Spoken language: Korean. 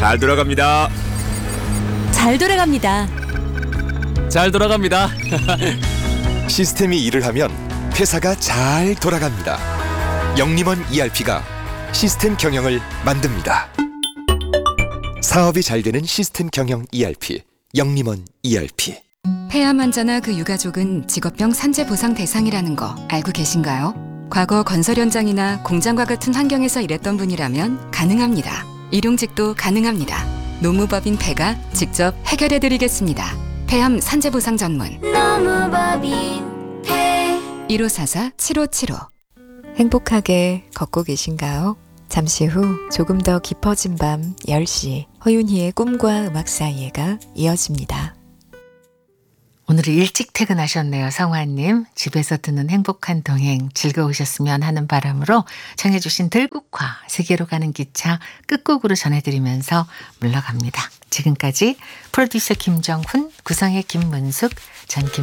잘 돌아갑니다. 잘 돌아갑니다. 잘 돌아갑니다. 시스템이 일을 하면 회사가 잘 돌아갑니다. 영림원 ERP가 시스템 경영을 만듭니다. 사업이 잘 되는 시스템 경영 ERP, 영림원 ERP. 폐암 환자나 그 유가족은 직업병 산재 보상 대상이라는 거 알고 계신가요? 과거 건설 현장이나 공장과 같은 환경에서 일했던 분이라면 가능합니다. 일용직도 가능합니다. 노무법인 폐가 직접 해결해드리겠습니다. 폐암 산재 보상 전문 노무법인 폐 1544-7575. 행복하게 걷고 계신가요? 잠시 후 조금 더 깊어진 밤 10시 허윤희의 꿈과 음악 사이에가 이어집니다. 오늘 일찍 퇴근하셨네요. 성화님. 집에서 듣는 행복한 동행 즐거우셨으면 하는 바람으로 정해주신 들국화 세계로 가는 기차 끝곡으로 전해드리면서 물러갑니다. 지금까지 프로듀서 김정훈, 구성의 김문숙, 전